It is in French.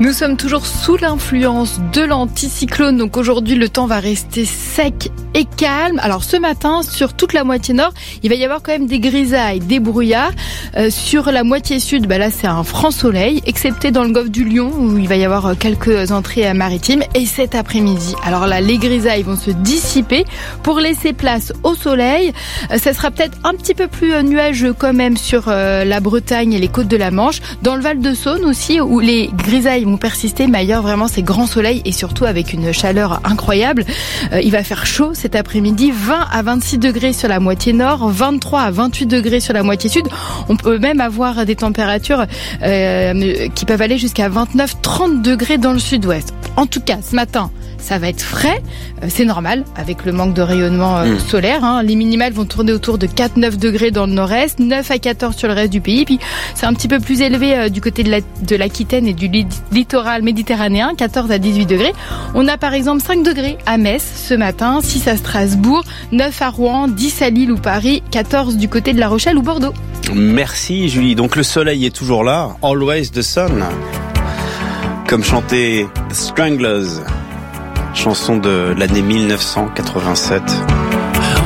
Nous sommes toujours sous l'influence de l'anticyclone, donc aujourd'hui le temps va rester sec et calme. Alors ce matin, sur toute la moitié nord, il va y avoir quand même des grisailles, des brouillards. Sur la moitié sud, là c'est un franc soleil, excepté dans le golfe du Lion où il va y avoir quelques entrées maritimes. Et cet après-midi, alors là les grisailles vont se dissiper pour laisser place au soleil. Ça sera peut-être un petit peu plus nuageux quand même sur la Bretagne et les côtes de la Manche. Dans le Val-de-Saône aussi, où les grisailles vont persister, mais ailleurs vraiment c'est grand soleil et surtout avec une chaleur incroyable. Il va faire chaud cet après-midi, 20 à 26 degrés sur la moitié nord, 23 à 28 degrés sur la moitié sud. On peut même avoir des températures qui peuvent aller jusqu'à 29-30 degrés dans le sud-ouest. En tout cas, ce matin, ça va être frais, c'est normal avec le manque de rayonnement solaire. Les minimales vont tourner autour de 4-9 degrés dans le nord-est, 9 à 14 sur le reste du pays. Puis c'est un petit peu plus élevé du côté de l'Aquitaine et du littoral méditerranéen, 14 à 18 degrés. On a par exemple 5 degrés à Metz ce matin, 6 à Strasbourg, 9 à Rouen, 10 à Lille ou Paris, 14 du côté de La Rochelle ou Bordeaux. Merci Julie. Donc le soleil est toujours là, always the sun. Comme chantait The Stranglers, chanson de l'année 1987.